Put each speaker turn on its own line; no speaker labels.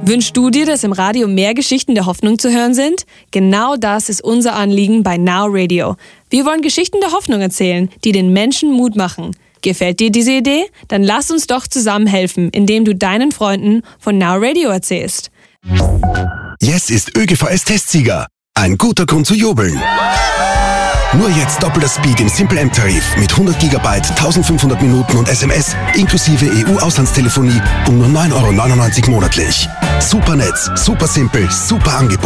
Wünschst du dir, dass im Radio mehr Geschichten der Hoffnung zu hören sind? Genau das ist unser Anliegen bei Now Radio. Wir wollen Geschichten der Hoffnung erzählen, die den Menschen Mut machen. Gefällt dir diese Idee? Dann lass uns doch zusammen helfen, indem du deinen Freunden von Now Radio erzählst.
Yes ist ÖGVS-Testsieger. Ein guter Grund zu jubeln. Nur jetzt doppelter Speed im Simple M-Tarif mit 100 GB, 1500 Minuten und SMS inklusive EU-Auslandstelefonie um nur 9,99 € monatlich. Super Netz, super simpel, super Angebot.